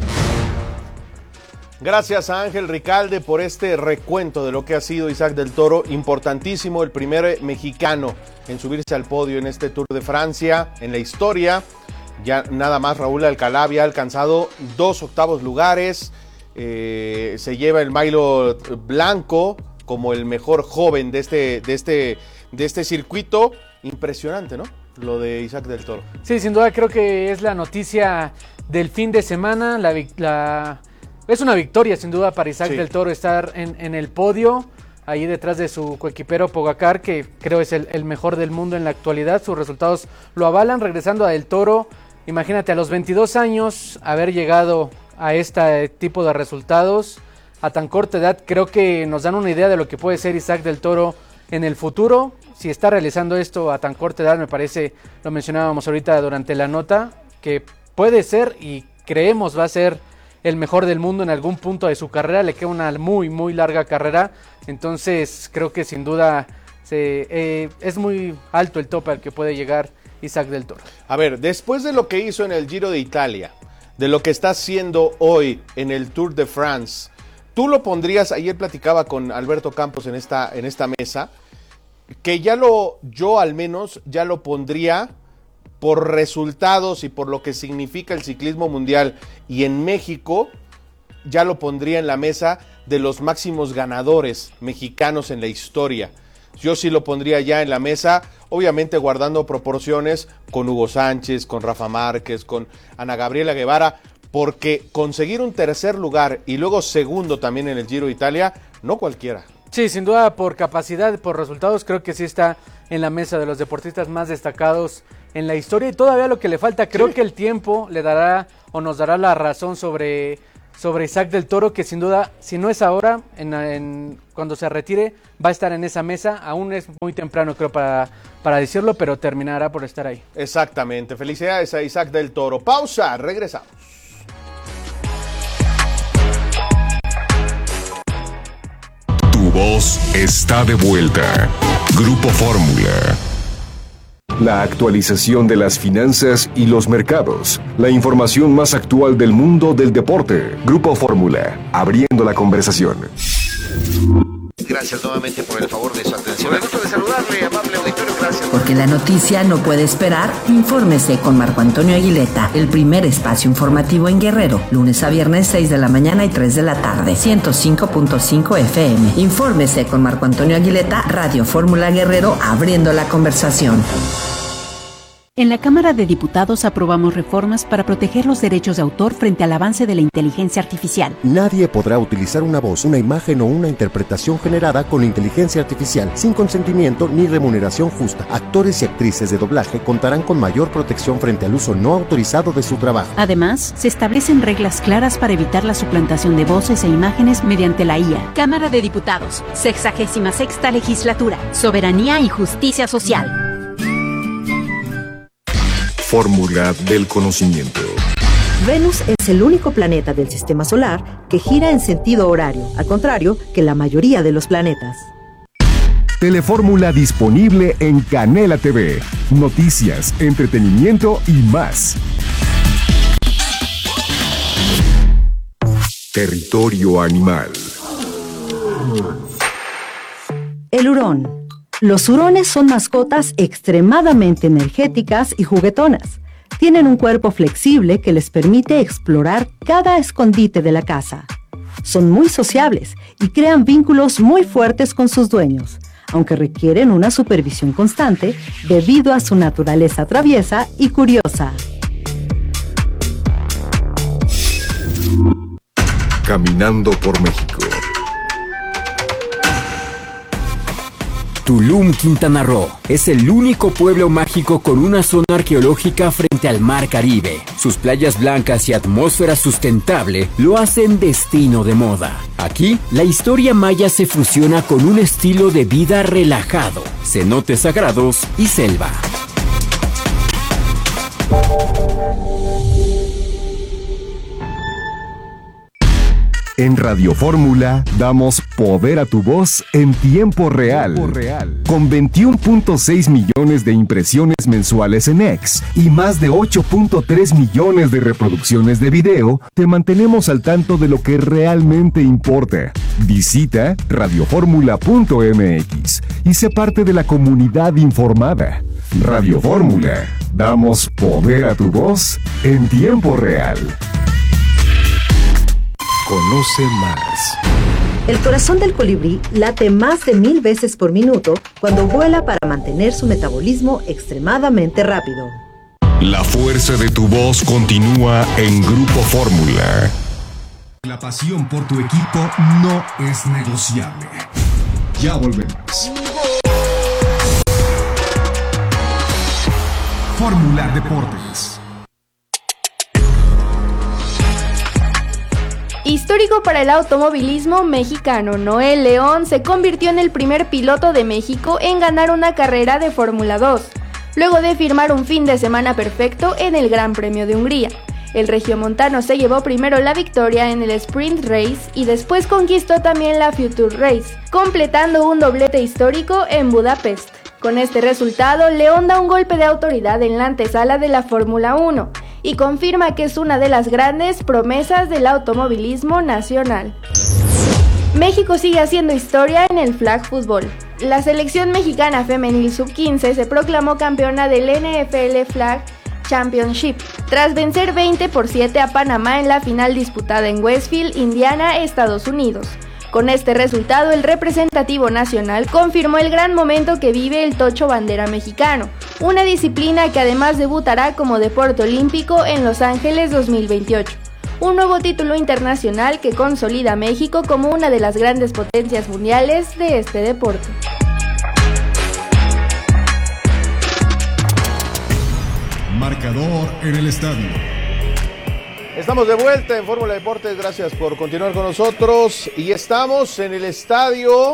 S16: Gracias a Ángel Ricalde por este recuento de lo que ha sido Isaac del Toro. Importantísimo, el primer mexicano en subirse al podio en este Tour de Francia en la historia. Ya nada más Raúl Alcalá había alcanzado 2 octavos lugares. Se lleva el maillot blanco como el mejor joven de este circuito. Impresionante, ¿no? Lo de Isaac del Toro.
S15: Sí, sin duda creo que es la noticia del fin de semana. Es una victoria sin duda para Isaac del Toro estar en el podio, ahí detrás de su coequipero Pogačar, que creo es el mejor del mundo en la actualidad. Sus resultados lo avalan. Regresando a del Toro, imagínate a los 22 años haber llegado a este tipo de resultados a tan corta edad. Creo que nos dan una idea de lo que puede ser Isaac del Toro en el futuro. Si está realizando esto a tan corta edad, me parece, lo mencionábamos ahorita durante la nota, que puede ser y creemos va a ser el mejor del mundo en algún punto de su carrera. Le queda una muy, muy larga carrera. Entonces creo que sin duda es muy alto el tope al que puede llegar Isaac del Toro.
S16: A ver, después de lo que hizo en el Giro de Italia, de lo que está haciendo hoy en el Tour de France, ¿tú lo pondrías? Ayer platicaba con Alberto Campos en esta mesa, que yo al menos ya lo pondría por resultados y por lo que significa el ciclismo mundial y en México ya lo pondría en la mesa de los máximos ganadores mexicanos en la historia. Yo sí lo pondría ya en la mesa, obviamente guardando proporciones con Hugo Sánchez, con Rafa Márquez, con Ana Gabriela Guevara, porque conseguir un tercer lugar y luego segundo también en el Giro de Italia, no cualquiera.
S15: Sí, sin duda por capacidad, por resultados, creo que sí está en la mesa de los deportistas más destacados en la historia, y todavía lo que le falta, creo que el tiempo le dará o nos dará la razón sobre Isaac del Toro, que sin duda, si no es ahora, cuando se retire, va a estar en esa mesa. Aún es muy temprano, creo, para decirlo, pero terminará por estar ahí.
S16: Exactamente. Felicidades a Isaac del Toro. Pausa, regresamos.
S5: Tu voz está de vuelta. Grupo Fórmula. La actualización de las finanzas y los mercados. La información más actual del mundo del deporte. Grupo Fórmula, abriendo la conversación.
S20: Gracias nuevamente por el favor de su atención. El gusto de saludarle, amable auditorio, gracias.
S21: Porque la noticia no puede esperar, infórmese con Marco Antonio Aguileta, el primer espacio informativo en Guerrero, lunes a viernes 6 de la mañana y 3 de la tarde, 105.5 FM. Infórmese con Marco Antonio Aguileta, Radio Fórmula Guerrero, abriendo la conversación.
S22: En la Cámara de Diputados aprobamos reformas para proteger los derechos de autor frente al avance de la inteligencia artificial.
S23: Nadie podrá utilizar una voz, una imagen o una interpretación generada con inteligencia artificial sin consentimiento ni remuneración justa. Actores y actrices de doblaje contarán con mayor protección frente al uso no autorizado de su trabajo.
S22: Además, se establecen reglas claras para evitar la suplantación de voces e imágenes mediante la IA. Cámara de Diputados, 66ª Legislatura, Soberanía y Justicia Social.
S5: Fórmula del conocimiento.
S13: Venus es el único planeta del sistema solar que gira en sentido horario, al contrario que la mayoría de los planetas.
S5: Telefórmula disponible en Canela TV. Noticias, entretenimiento y más. Territorio animal.
S13: El hurón. Los hurones son mascotas extremadamente energéticas y juguetonas. Tienen un cuerpo flexible que les permite explorar cada escondite de la casa. Son muy sociables y crean vínculos muy fuertes con sus dueños, aunque requieren una supervisión constante debido a su naturaleza traviesa y curiosa.
S5: Caminando por México.
S11: Tulum, Quintana Roo, es el único pueblo mágico con una zona arqueológica frente al Mar Caribe. Sus playas blancas y atmósfera sustentable lo hacen destino de moda. Aquí, la historia maya se fusiona con un estilo de vida relajado, cenotes sagrados y selva.
S5: En Radio Fórmula damos poder a tu voz en tiempo real. Con 21.6 millones de impresiones mensuales en X y más de 8.3 millones de reproducciones de video, te mantenemos al tanto de lo que realmente importa. Visita radioformula.mx y sé parte de la comunidad informada. Radio Fórmula, damos poder a tu voz en tiempo real. Conoce más.
S13: El corazón del colibrí late más de 1000 veces por minuto cuando vuela para mantener su metabolismo extremadamente rápido.
S5: La fuerza de tu voz continúa en Grupo Fórmula.
S24: La pasión por tu equipo no es negociable. Ya volvemos. Fórmula Deportes.
S25: Histórico para el automovilismo mexicano, Noel León se convirtió en el primer piloto de México en ganar una carrera de Fórmula 2, luego de firmar un fin de semana perfecto en el Gran Premio de Hungría. El regiomontano se llevó primero la victoria en el Sprint Race y después conquistó también la Future Race, completando un doblete histórico en Budapest. Con este resultado, León da un golpe de autoridad en la antesala de la Fórmula 1 y confirma que es una de las grandes promesas del automovilismo nacional. México sigue haciendo historia en el flag fútbol. La selección mexicana femenil sub-15 se proclamó campeona del NFL Flag Championship, tras vencer 20-7 a Panamá en la final disputada en Westfield, Indiana, Estados Unidos. Con este resultado, el representativo nacional confirmó el gran momento que vive el tocho bandera mexicano, una disciplina que además debutará como deporte olímpico en Los Ángeles 2028. Un nuevo título internacional que consolida a México como una de las grandes potencias mundiales de este deporte.
S24: Marcador en el estadio.
S16: Estamos de vuelta en Fórmula Deportes, gracias por continuar con nosotros. Y estamos en el estadio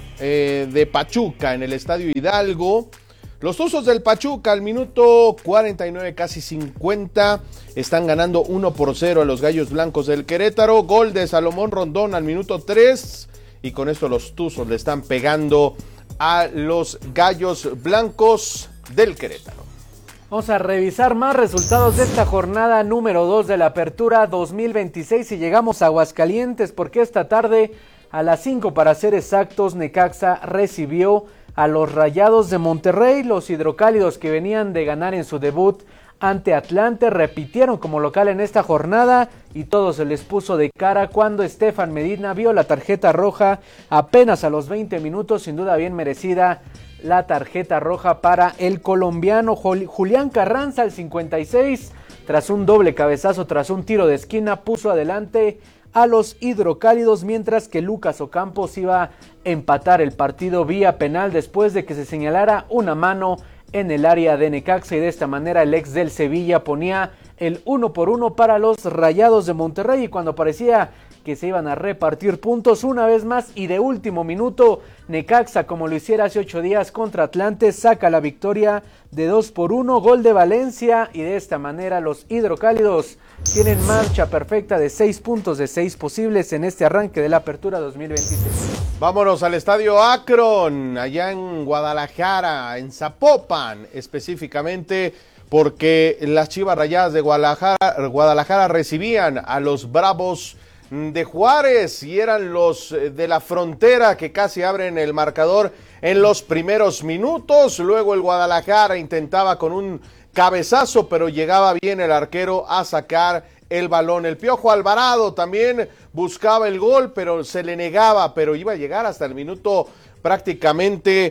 S16: de Pachuca, en el estadio Hidalgo. Los Tuzos del Pachuca al minuto 49, casi 50, están ganando 1-0 a los Gallos Blancos del Querétaro. Gol de Salomón Rondón al minuto 3 y con esto los Tuzos le están pegando a los Gallos Blancos del Querétaro.
S15: Vamos a revisar más resultados de esta jornada número 2 de la Apertura 2026 y llegamos a Aguascalientes porque esta tarde a las 5 para ser exactos Necaxa recibió a los Rayados de Monterrey. Los hidrocálidos que venían de ganar en su debut ante Atlante repitieron como local en esta jornada y todo se les puso de cara cuando Estefan Medina vio la tarjeta roja apenas a los 20 minutos, sin duda bien merecida la tarjeta roja para el colombiano. Julián Carranza al 56, tras un doble cabezazo, tras un tiro de esquina, puso adelante a los hidrocálidos, mientras que Lucas Ocampos iba a empatar el partido vía penal después de que se señalara una mano en el área de Necaxa y de esta manera el ex del Sevilla ponía el 1-1 para los Rayados de Monterrey y cuando parecía que se iban a repartir puntos una vez más y de último minuto Necaxa, como lo hiciera hace 8 días contra Atlante, saca la victoria de 2-1, gol de Valencia y de esta manera los hidrocálidos tienen marcha perfecta de 6 puntos de 6 posibles en este arranque de la Apertura 2026.
S16: Vámonos al estadio Akron, allá en Guadalajara, en Zapopan específicamente, porque las Chivas Rayadas de Guadalajara recibían a los Bravos de Juárez y eran los de la Frontera que casi abren el marcador en los primeros minutos. Luego el Guadalajara intentaba con un cabezazo, pero llegaba bien el arquero a sacar el balón. El Piojo Alvarado también buscaba el gol, pero se le negaba, pero iba a llegar hasta el minuto prácticamente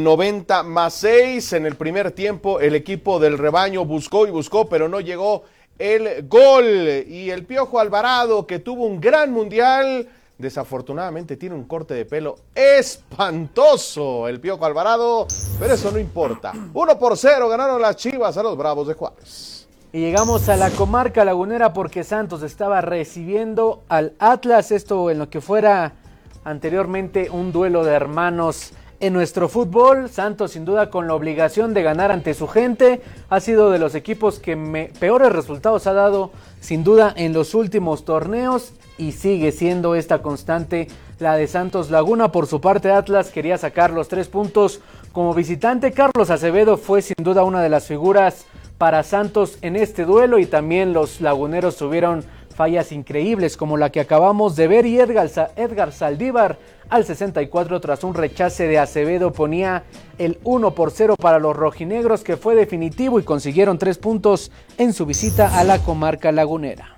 S16: 90+6. En el primer tiempo el equipo del rebaño buscó y buscó, pero no llegó el gol. Y el Piojo Alvarado, que tuvo un gran mundial, desafortunadamente tiene un corte de pelo espantoso el Piojo Alvarado, pero eso no importa. 1-0 ganaron las Chivas a los Bravos de Juárez.
S15: Y llegamos a la comarca lagunera porque Santos estaba recibiendo al Atlas, esto en lo que fuera anteriormente un duelo de hermanos en nuestro fútbol. Santos sin duda con la obligación de ganar ante su gente, ha sido de los equipos que peores resultados ha dado sin duda en los últimos torneos y sigue siendo esta constante la de Santos Laguna. Por su parte Atlas quería sacar los 3 puntos como visitante. Carlos Acevedo fue sin duda una de las figuras para Santos en este duelo y también los laguneros tuvieron fallas increíbles como la que acabamos de ver y Edgar Saldívar al 64 tras un rechace de Acevedo ponía el 1-0 para los rojinegros, que fue definitivo y consiguieron 3 puntos en su visita a la comarca lagunera.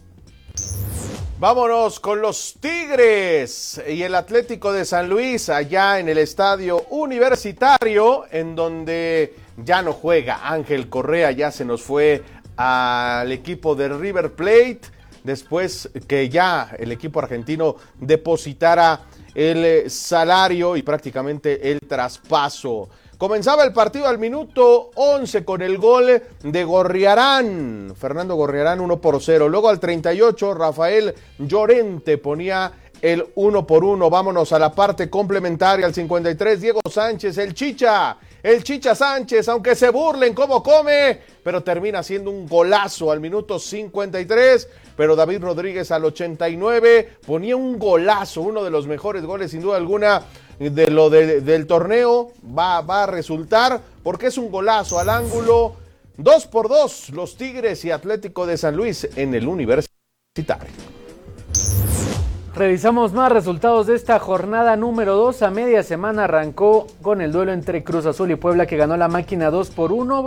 S16: Vámonos con los Tigres y el Atlético de San Luis allá en el estadio Universitario, en donde ya no juega Ángel Correa, ya se nos fue al equipo de River Plate después que ya el equipo argentino depositara el salario y prácticamente el traspaso. Comenzaba el partido al minuto 11 con el gol de Gorriarán, Fernando Gorriarán, 1-0. Luego al 38 Rafael Llorente ponía el 1-1. Vámonos a la parte complementaria al 53 Diego Sánchez, el Chicha Sánchez, aunque se burlen cómo come, pero termina siendo un golazo al minuto 53, pero David Rodríguez al 89 ponía un golazo, uno de los mejores goles sin duda alguna del torneo, va a resultar, porque es un golazo al ángulo. 2-2 los Tigres y Atlético de San Luis en el Universitario.
S15: Revisamos más resultados de esta jornada número 2. A media semana arrancó con el duelo entre Cruz Azul y Puebla, que ganó la máquina 2-1.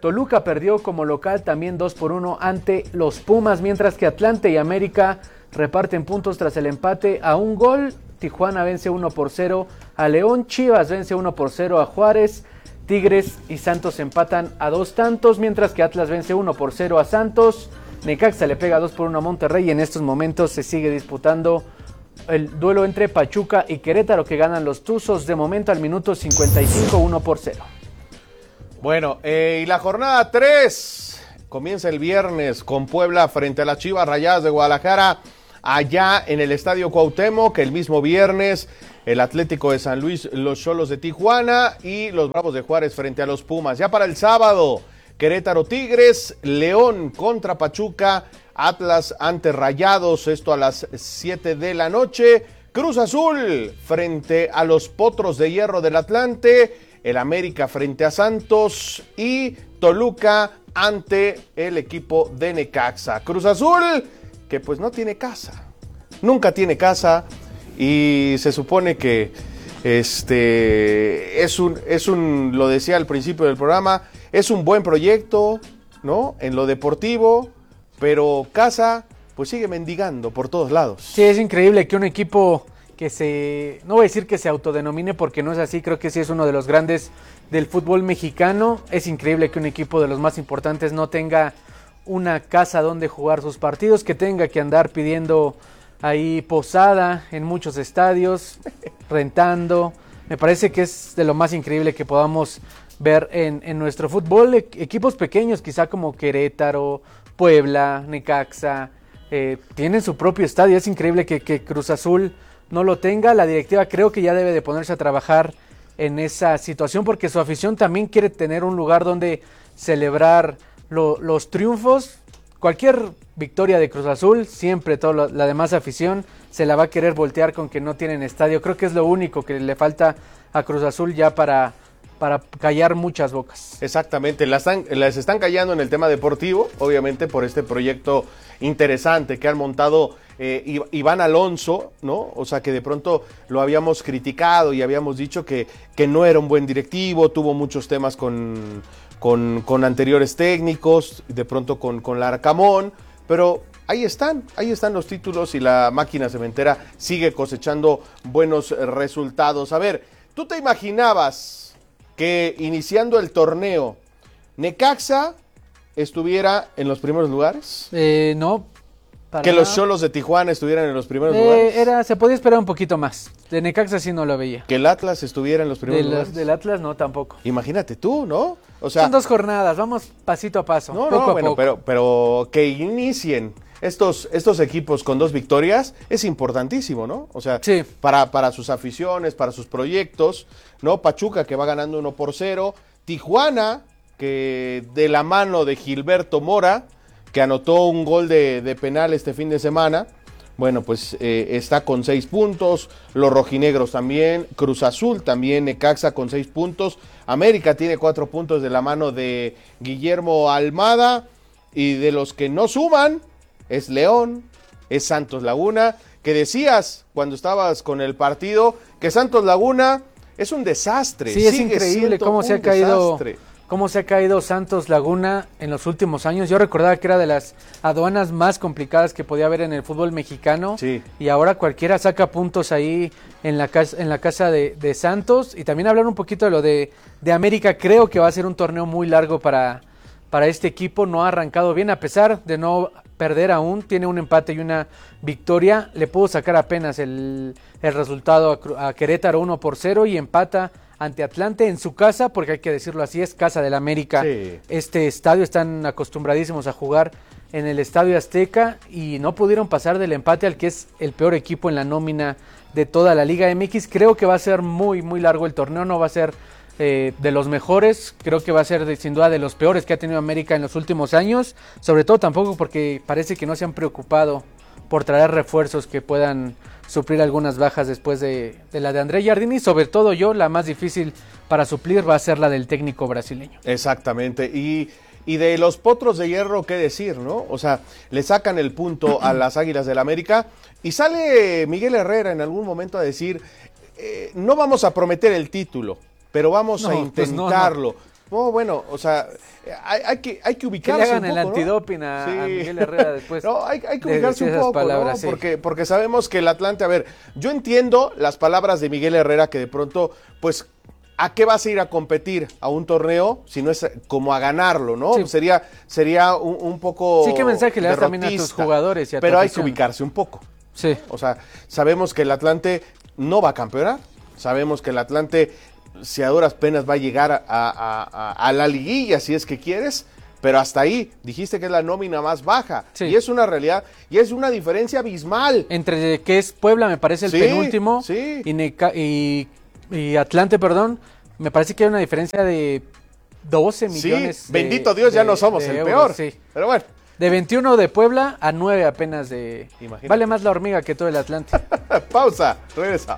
S15: Toluca perdió como local también 2-1 ante los Pumas, mientras que Atlante y América reparten puntos tras el empate a un gol. Tijuana vence 1-0 a León, Chivas vence 1-0 a Juárez, Tigres y Santos empatan a 2 tantos, mientras que Atlas vence 1-0 a Santos, Necaxa le pega 2-1 a Monterrey y en estos momentos se sigue disputando el duelo entre Pachuca y Querétaro, que ganan los Tuzos de momento al minuto 55, 1-0.
S16: Bueno, y la jornada 3 comienza el viernes con Puebla frente a las Chivas Rayadas de Guadalajara, allá en el Estadio Cuauhtémoc. El mismo viernes el Atlético de San Luis, los Xolos de Tijuana y los Bravos de Juárez frente a los Pumas. Ya para el sábado, Querétaro Tigres, León contra Pachuca, Atlas ante Rayados, esto a las 7 de la noche. Cruz Azul frente a los Potros de Hierro del Atlante, el América frente a Santos y Toluca ante el equipo de Necaxa. Cruz Azul, que pues no tiene casa, nunca tiene casa, y se supone que lo decía al principio del programa, es un buen proyecto, ¿no? En lo deportivo, pero casa pues sigue mendigando por todos lados.
S15: Sí, es increíble que un equipo no voy a decir que se autodenomine porque no es así, creo que sí es uno de los grandes del fútbol mexicano. Es increíble que un equipo de los más importantes no tenga una casa donde jugar sus partidos, que tenga que andar pidiendo ahí posada en muchos estadios, rentando. Me parece que es de lo más increíble que podamos ver en nuestro fútbol. Equipos pequeños, quizá como Querétaro, Puebla, Necaxa, tienen su propio estadio. Es increíble que Cruz Azul no lo tenga. La directiva creo que ya debe de ponerse a trabajar en esa situación, porque su afición también quiere tener un lugar donde celebrar los triunfos. Cualquier victoria de Cruz Azul, siempre toda la demás afición se la va a querer voltear con que no tienen estadio. Creo que es lo único que le falta a Cruz Azul ya para callar muchas bocas.
S16: Exactamente, las están callando en el tema deportivo, obviamente por este proyecto interesante que han montado Iván Alonso, ¿no? O sea, que de pronto lo habíamos criticado y habíamos dicho que no era un buen directivo, tuvo muchos temas con anteriores técnicos, de pronto con Larcamón, pero ahí están los títulos y la máquina cementera sigue cosechando buenos resultados. A ver, ¿tú te imaginabas que iniciando el torneo Necaxa estuviera en los primeros lugares?
S15: No.
S16: Que los Xolos de Tijuana estuvieran en los primeros lugares.
S15: Se podía esperar un poquito más. De Necaxa sí no lo veía.
S16: Que el Atlas estuviera en los primeros lugares.
S15: Del Atlas no, tampoco.
S16: Imagínate tú, ¿no? O sea,
S15: son 2 jornadas, vamos pasito a paso.
S16: Poco a poco. Pero que inicien estos equipos con 2 victorias es importantísimo, ¿no? O sea, sí, para sus aficiones, para sus proyectos, ¿no? Pachuca, que va ganando 1-0. Tijuana, que de la mano de Gilberto Mora, que anotó un gol de penal este fin de semana, bueno, pues está con 6 puntos, los rojinegros también, Cruz Azul también, Necaxa con 6 puntos, América tiene 4 puntos de la mano de Guillermo Almada, y de los que no suman es León, es Santos Laguna, que decías cuando estabas con el partido que Santos Laguna es un desastre.
S15: Sí, es increíble cómo se ha caído. Cómo se ha caído Santos Laguna en los últimos años. Yo recordaba que era de las aduanas más complicadas que podía haber en el fútbol mexicano. Sí. Y ahora cualquiera saca puntos ahí en la casa de Santos. Y también hablar un poquito de lo de América. Creo que va a ser un torneo muy largo para este equipo. No ha arrancado bien, a pesar de no perder aún. Tiene un empate y una victoria. Le pudo sacar apenas el resultado a Querétaro 1-0 y empata ante Atlante en su casa, porque hay que decirlo así, es casa del América. Sí. Este estadio, están acostumbradísimos a jugar en el Estadio Azteca y no pudieron pasar del empate al que es el peor equipo en la nómina de toda la Liga MX. Creo que va a ser muy, muy largo el torneo, no va a ser de los mejores, creo que va a ser sin duda de los peores que ha tenido América en los últimos años, sobre todo tampoco porque parece que no se han preocupado por traer refuerzos que puedan suplir algunas bajas después de la de André Jardini. Sobre todo la más difícil para suplir va a ser la del técnico brasileño.
S16: Exactamente, y de los Potros de Hierro, ¿qué decir, no? O sea, le sacan el punto a las Águilas del América y sale Miguel Herrera en algún momento a decir, no vamos a prometer el título, pero vamos a intentarlo. Pues no. No, bueno, o sea, hay que ubicarse
S15: que le hagan
S16: un poco,
S15: el antidoping a Miguel Herrera después.
S16: No, hay que ubicarse un poco,
S15: palabras,
S16: ¿no? Porque sabemos que el Atlante, a ver, yo entiendo las palabras de Miguel Herrera que de pronto, pues, ¿a qué vas a ir a competir a un torneo si no es como a ganarlo, no? Sí. Sería un poco
S15: sí, ¿qué mensaje le das también a tus jugadores y a
S16: pero
S15: tu
S16: hay que ubicarse un poco.
S15: Sí.
S16: O sea, sabemos que el Atlante no va a campeonar, sabemos que el Atlante, si a duras penas va a llegar a la liguilla, si es que quieres, pero hasta ahí, dijiste que es la nómina más baja, sí. Y es una realidad, y es una diferencia abismal.
S15: Entre que es Puebla, me parece el penúltimo,
S16: sí.
S15: Y Atlante, perdón, me parece que hay una diferencia de 12 millones.
S16: Sí, bendito Dios, ya no somos el peor,
S15: sí.
S16: Pero bueno.
S15: De 21 de Puebla a 9 apenas de... Imagínate. Vale más la hormiga que todo el Atlante.
S16: Pausa, regresamos.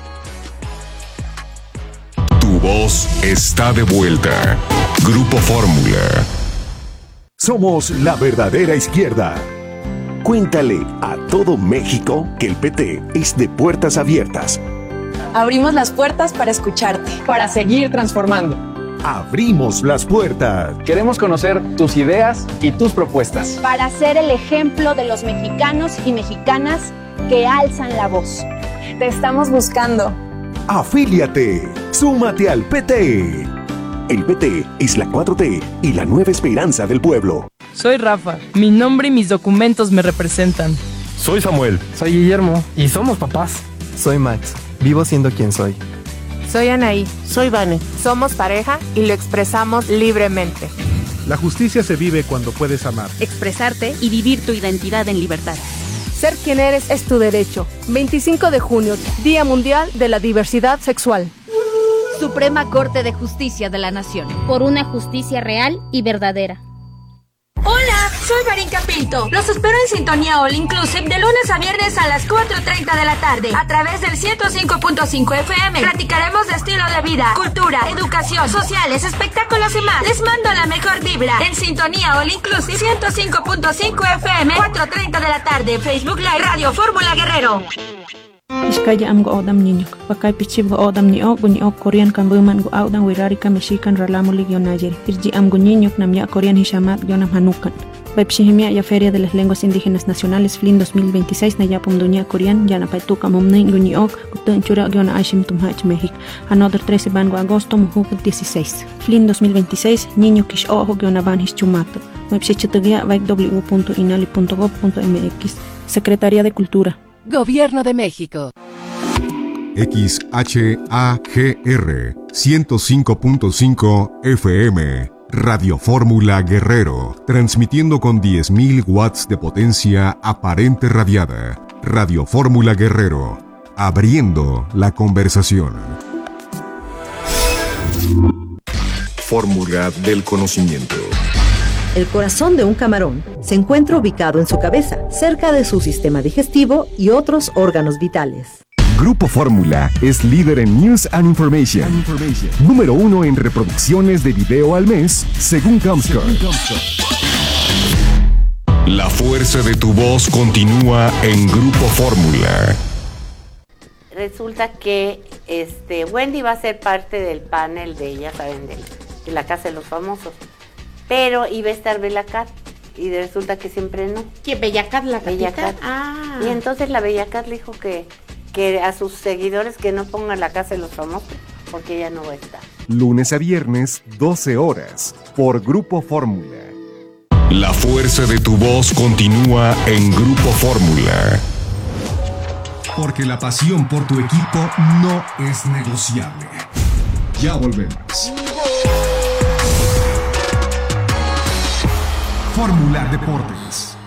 S5: Tu voz está de vuelta. Grupo Fórmula.
S2: Somos la verdadera izquierda. Cuéntale a todo México que el PT es de puertas abiertas.
S3: Abrimos las puertas para escucharte, para seguir transformando.
S2: Abrimos las puertas.
S4: Queremos conocer tus ideas y tus propuestas.
S8: Para ser el ejemplo de los mexicanos y mexicanas que alzan la voz.
S3: Te estamos buscando.
S2: Afíliate. Súmate al PT. El PT es la 4T y la nueva esperanza del pueblo.
S9: Soy Rafa. Mi nombre y mis documentos me representan.
S26: Soy Samuel.
S27: Soy Guillermo. Y somos papás.
S28: Soy Max. Vivo siendo quien soy.
S29: Soy Anaí.
S30: Soy Vane.
S29: Somos pareja y lo expresamos libremente.
S31: La justicia se vive cuando puedes amar.
S22: Expresarte y vivir tu identidad en libertad.
S29: Ser quien eres es tu derecho. 25 de junio, Día Mundial de la Diversidad Sexual.
S22: Suprema Corte de Justicia de la Nación.
S32: Por una justicia real y verdadera.
S33: Hola, soy Marinka Pinto. Los espero en Sintonía All Inclusive de lunes a viernes a las 4:30 de la tarde a través del 105.5 FM. Platicaremos de estilo de vida, cultura, educación, sociales, espectáculos y más. Les mando la mejor vibra en Sintonía All Inclusive 105.5 FM, 4:30 de la tarde. Facebook Live, Radio Fórmula Guerrero.
S34: Iskaya am go odam ninyok pakai pichib go odam ni ok Korean kambuman go audan wirari kameshikan ralamo ligionayel irji am go ninyok nam ya Korean hishamat gionam hanukan Baipshihimia ya Feria de las Lenguas Indígenas Nacionales FLIN 2026 na yapum dunia Korean yana paituka momnei guniok gutun chura giona ashim tumhach México another 13 ban go agosto muhuk 16 FLIN 2026 niño kish ojo giona ban hischumato Baipshichitugia www.inali.gov.mx Secretaría de Cultura
S22: Gobierno de México.
S5: XHAGR 105.5 FM Radio Fórmula Guerrero, transmitiendo con 10.000 watts de potencia aparente radiada. Radio Fórmula Guerrero, abriendo la conversación. Fórmula del conocimiento.
S13: El corazón de un camarón se encuentra ubicado en su cabeza, cerca de su sistema digestivo y otros órganos vitales.
S2: Grupo Fórmula es líder en News and Information. Número 1 en reproducciones de video al mes, según Comscore.
S5: La fuerza de tu voz continúa en Grupo Fórmula.
S35: Resulta que Wendy va a ser parte del panel de, ya saben, de la Casa de los Famosos. Pero iba a estar Bellacat y resulta que siempre no.
S32: ¿Quién? ¿Bellacat, la gatita?
S35: Bellacat.
S32: Ah.
S35: Y entonces la Bellacat le dijo que a sus seguidores que no pongan la Casa de los Famosos porque ella no va a estar.
S2: Lunes a viernes, 12 horas, por Grupo Fórmula.
S5: La fuerza de tu voz continúa en Grupo Fórmula.
S24: Porque la pasión por tu equipo no es negociable. Ya volvemos. Fórmula Deportes.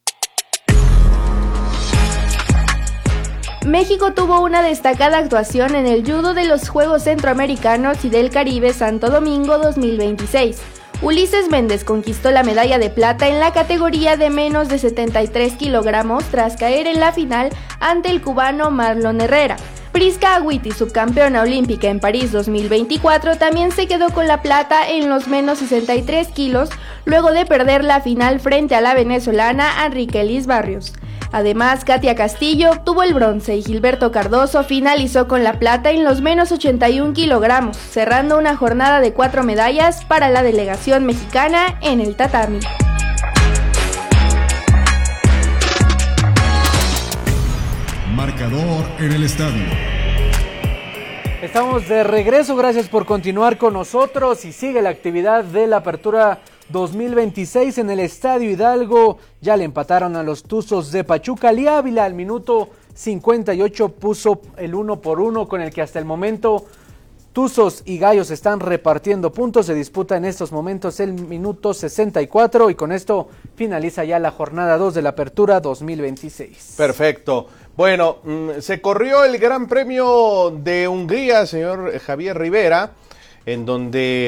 S25: México tuvo una destacada actuación en el judo de los Juegos Centroamericanos y del Caribe Santo Domingo 2026. Ulises Méndez conquistó la medalla de plata en la categoría de menos de 73 kilogramos tras caer en la final ante el cubano Marlon Herrera. Prisca Agüiti, subcampeona olímpica en París 2024, también se quedó con la plata en los menos 63 kilos luego de perder la final frente a la venezolana Enriquelis Barrios. Además, Katia Castillo obtuvo el bronce y Gilberto Cardoso finalizó con la plata en los menos 81 kilogramos, cerrando una jornada de 4 medallas para la delegación mexicana en el tatami.
S24: Marcador en el estadio.
S15: Estamos de regreso, gracias por continuar con nosotros y sigue la actividad de la apertura 2026 en el Estadio Hidalgo. Ya le empataron a los Tuzos de Pachuca. Lee Ávila al minuto 58 puso el 1-1 con el que hasta el momento Tuzos y Gallos están repartiendo puntos. Se disputa en estos momentos el minuto 64 y con esto finaliza ya la jornada 2 de la apertura 2026.
S16: Perfecto. Bueno, se corrió el Gran Premio de Hungría, señor Javier Rivera, en donde